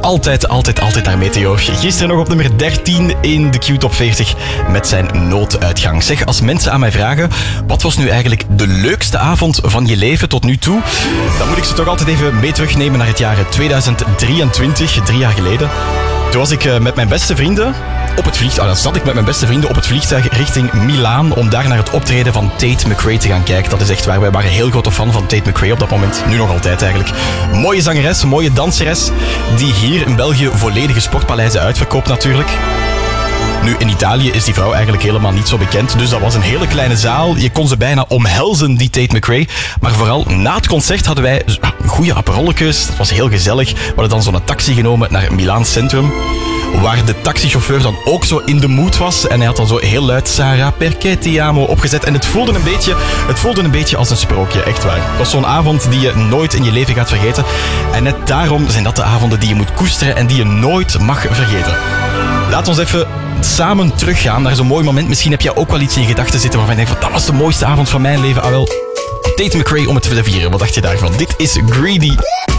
altijd naar Meteor. Gisteren nog op nummer 13 in de Q-top 40 met zijn nooduitgang. Zeg, als mensen aan mij vragen, wat was nu eigenlijk de leukste avond van je leven tot nu toe? Dan moet ik ze toch altijd even mee terugnemen naar het jaar 2023, 3 jaar geleden. Toen was ik met mijn beste vrienden op het vliegtuig. Dan zat ik met mijn beste vrienden op het vliegtuig richting Milaan om daar naar het optreden van Tate McRae te gaan kijken. Dat is echt waar. Wij waren heel grote fan van Tate McRae op dat moment. Nu nog altijd eigenlijk. Mooie zangeres, mooie danseres, die hier in België volledige sportpaleizen uitverkoopt natuurlijk. Nu, in Italië is die vrouw eigenlijk helemaal niet zo bekend. Dus dat was een hele kleine zaal. Je kon ze bijna omhelzen, die Tate McRae. Maar vooral na het concert hadden wij goede aperolletjes. Dat was heel gezellig. We hadden dan zo'n taxi genomen naar Milaan Centrum. Waar de taxichauffeur dan ook zo in de mood was. En hij had dan zo heel luid Sarah perché ti amo opgezet. En het voelde een beetje als een sprookje, echt waar. Het was zo'n avond die je nooit in je leven gaat vergeten. En net daarom zijn dat de avonden die je moet koesteren en die je nooit mag vergeten. Laat ons even samen teruggaan naar zo'n mooi moment. Misschien heb jij ook wel iets in je gedachten zitten waarvan je denkt van, dat was de mooiste avond van mijn leven. Ah wel, Tate McRae om het te vieren. Wat dacht je daarvan? Dit is Greedy.